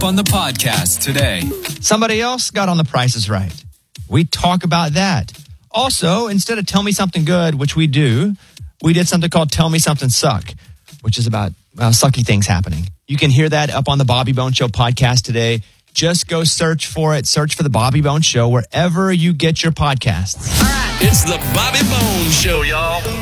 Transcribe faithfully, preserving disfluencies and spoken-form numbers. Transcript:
On the podcast today. Somebody else got on The Price is Right. We talk about that. Also, instead of Tell Me Something Good, which we do, we did something called Tell Me Something Suck, which is about well, sucky things happening. You can hear that up on the Bobby Bones Show podcast today. Just go search for it. Search for the Bobby Bones Show wherever you get your podcasts. It's the Bobby Bones Show, y'all.